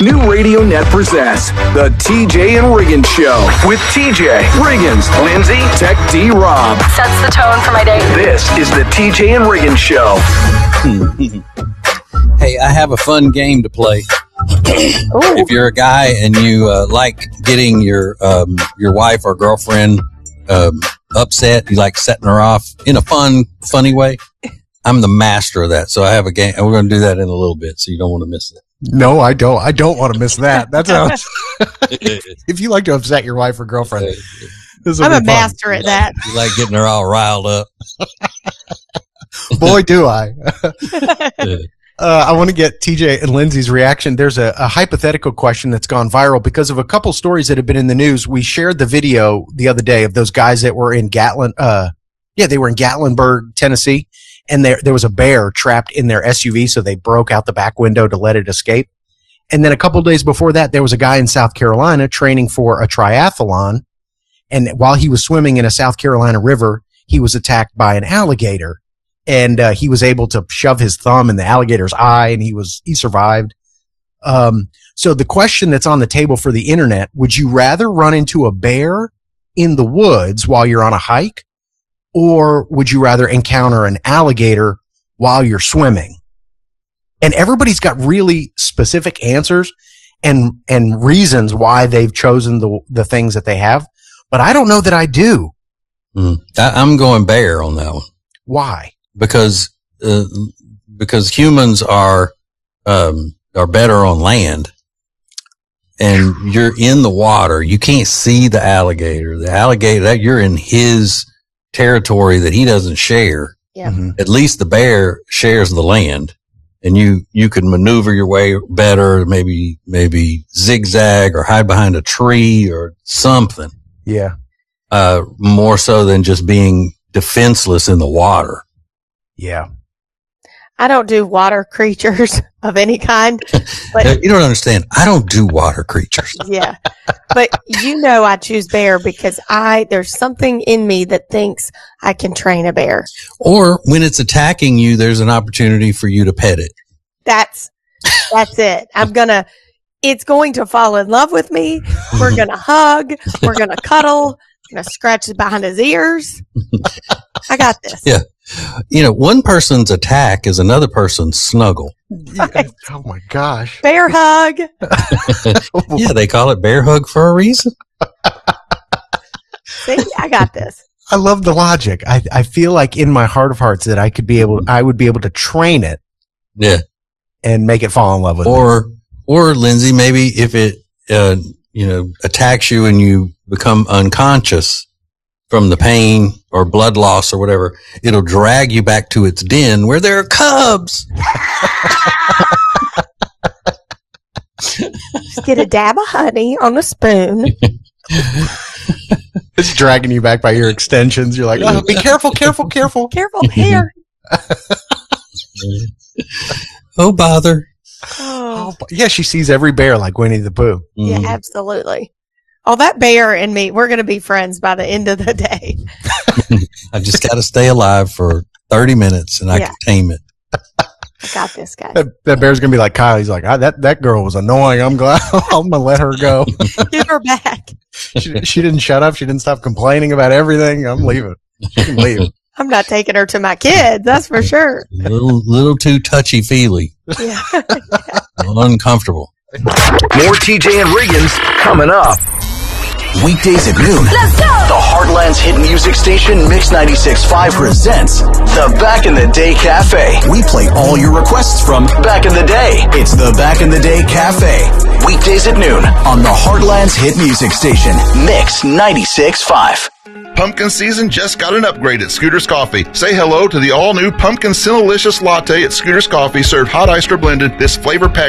New Radio Net presents the TJ and Riggins Show with TJ, Riggins, Lindsay, Tech D Rob. Sets the tone for my day. This is the TJ and Riggins Show. Hey, I have a fun game to play. If you're a guy and you like getting your wife or girlfriend upset, you like setting her off in a funny way, I'm the master of that. So I have a game, and we're going to do that in a little bit, so you don't want to miss it. No, I don't. I don't want to miss that. That's how. If you like to upset your wife or girlfriend, I'm a master at that. You like getting her all riled up. Boy, do I. I want to get TJ and Lindsay's reaction. There's a hypothetical question that's gone viral because of a couple stories that have been in the news. We shared the video the other day of those guys that were in they were in Gatlinburg, Tennessee, and there was a bear trapped in their SUV, so they broke out the back window to let it escape. And then a couple days before that, there was a guy in South Carolina training for a triathlon, and while he was swimming in a South Carolina river, he was attacked by an alligator. And he was able to shove his thumb in the alligator's eye, and he survived. So the question that's on the table for the internet: would you rather run into a bear in the woods while you're on a hike, or would you rather encounter an alligator while you're swimming? And everybody's got really specific answers and reasons why they've chosen the things that they have. But I don't know that I do. I'm going bear on that one. Why? Because humans are better on land, and you're in the water. You can't see the alligator. The alligator, that you're in his territory that he doesn't share. Yeah. Mm-hmm. At least the bear shares the land, and you can maneuver your way better, maybe zigzag or hide behind a tree or something. Yeah. More so than just being defenseless in the water. Yeah. I don't do water creatures of any kind. But you don't understand. I don't do water creatures. yeah. But I choose bear because there's something in me that thinks I can train a bear. Or when it's attacking you, there's an opportunity for you to pet it. That's it. It's going to fall in love with me. We're going to hug. We're going to cuddle. I'm going to scratch behind his ears. I got this. Yeah. One person's attack is another person's snuggle. Right. Oh my gosh. Bear hug. Yeah, they call it bear hug for a reason. See, I got this. I love the logic. I feel like in my heart of hearts that I would be able to train it. Yeah. And make it fall in love with me. Or Lindsay, maybe if it, attacks you and you become unconscious from the pain or blood loss or whatever, it'll drag you back to its den where there are cubs. Just get a dab of honey on a spoon. It's dragging you back by your extensions. You're like, oh, be careful. Careful here. Oh, bother. Oh. Yeah, she sees every bear like Winnie the Pooh. Yeah, absolutely. Oh, that bear and me, we're going to be friends by the end of the day. I just got to stay alive for 30 minutes and I can tame it. I got this, guy. That bear's going to be like Kyle. He's like, that girl was annoying. I'm glad I'm going to let her go. Give her back. She didn't shut up. She didn't stop complaining about everything. I'm leaving. She can leave. I'm not taking her to my kids. That's for sure. Little too touchy-feely. Yeah. Uncomfortable. More TJ and Riggins coming up. Weekdays at noon. Let's go! The Heartland's hit music station, Mix 96.5 presents the Back in the Day Cafe. We play all your requests from back in the day. It's the Back in the Day Cafe. Weekdays at noon on the Heartland's hit music station, Mix 96.5. Pumpkin season just got an upgrade at Scooter's Coffee. Say hello to the all-new Pumpkin Sinalicious Latte at Scooter's Coffee, served hot iced or blended. This flavor pack